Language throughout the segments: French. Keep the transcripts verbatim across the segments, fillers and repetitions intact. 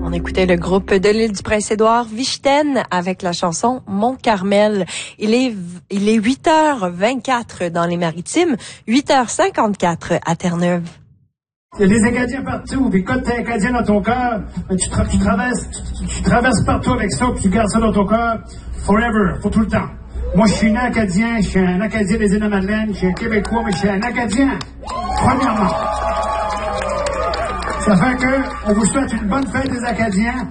On écoutait le groupe de l'île du Prince-Édouard, Vichten, avec la chanson Mont-Carmel. Il est, il est huit heures vingt-quatre dans les Maritimes, huit heures cinquante-quatre à Terre-Neuve. Il y a des Acadiens partout, puis quand t'es Acadien dans ton cœur, tu, tra tu traverses, tu, tu traverses partout avec ça, puis tu gardes ça dans ton cœur forever, pour tout le temps. Moi, je suis un Acadien, je suis un Acadien des Îles-de-Madeleine, je suis un Québécois, mais je suis un Acadien, premièrement. Ça fait que on vous souhaite une bonne fête des Acadiens.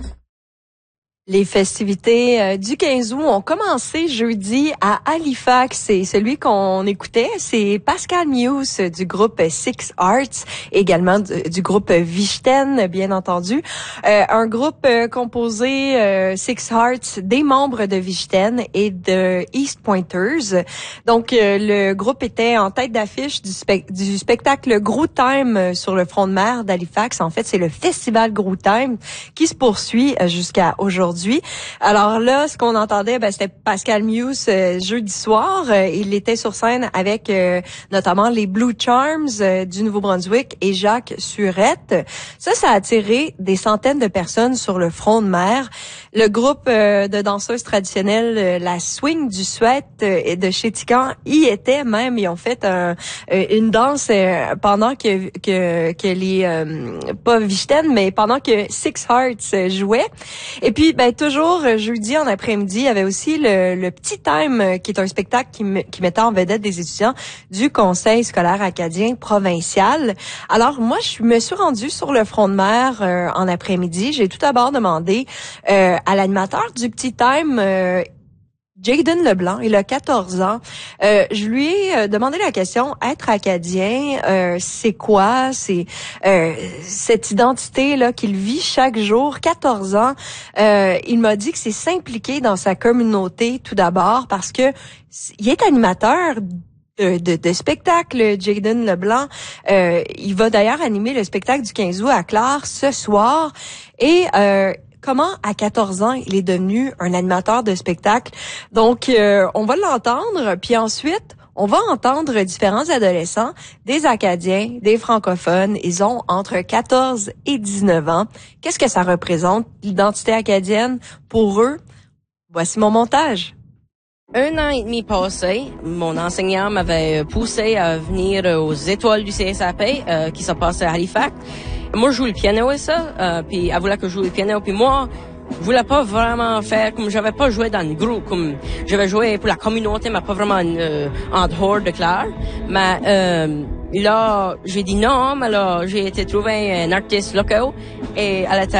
Les festivités euh, du quinze août ont commencé jeudi à Halifax. C'est celui qu'on écoutait, c'est Pascal Muse du groupe Six Arts, également du, du groupe Vichten, bien entendu. Euh, un groupe euh, composé, euh, Six Arts, des membres de Vichten et de East Pointers. Donc, euh, le groupe était en tête d'affiche du, spe- du spectacle Groove Time sur le front de mer d'Halifax. En fait, c'est le festival Groove Time qui se poursuit jusqu'à aujourd'hui. Alors là, ce qu'on entendait, ben, c'était Pascal Muse euh, jeudi soir. Euh, il était sur scène avec euh, notamment les Blue Charms euh, du Nouveau-Brunswick et Jacques Surette. Ça, ça a attiré des centaines de personnes sur le front de mer. Le groupe euh, de danseuses traditionnelles, euh, la Swing du Suède euh, de Chétican, y était même. Ils ont fait un, euh, une danse euh, pendant que, que, que les, euh, pas Vichten, mais pendant que Six Hearts euh, jouait. Et puis, ben, toujours jeudi en après-midi, il y avait aussi le, le Petit Time, qui est un spectacle qui, qui mettait en vedette des étudiants du Conseil scolaire acadien provincial. Alors, moi, je me suis rendue sur le front de mer euh, en après-midi. J'ai tout d'abord demandé euh, à l'animateur du Petit Time, euh, Jayden Leblanc, il a quatorze ans. Euh, je lui ai euh, demandé la question, être acadien, euh, c'est quoi? C'est euh, cette identité-là qu'il vit chaque jour, quatorze ans. Euh, il m'a dit que c'est s'impliquer dans sa communauté tout d'abord parce que il est animateur de, de, de spectacle, Jayden Leblanc. Euh, il va d'ailleurs animer le spectacle du quinze août à Clare ce soir. Et euh, comment, à quatorze ans, il est devenu un animateur de spectacle. Donc, euh, on va l'entendre, puis ensuite, on va entendre différents adolescents, des Acadiens, des francophones. Ils ont entre quatorze et dix-neuf ans. Qu'est-ce que ça représente, l'identité acadienne, pour eux? Voici mon montage. Un an et demi passé, mon enseignant m'avait poussé à venir aux Étoiles du C S A P, euh, qui se passe à Halifax. Moi, je joue le piano et ça, euh, puis elle voulait que je joue le piano, puis moi, je voulais pas vraiment faire comme j'avais pas joué dans le groupe, comme j'avais joué pour la communauté, mais pas vraiment euh, en dehors de Clare. Mais euh, là, j'ai dit non, mais là, j'ai été trouver un artiste local et elle était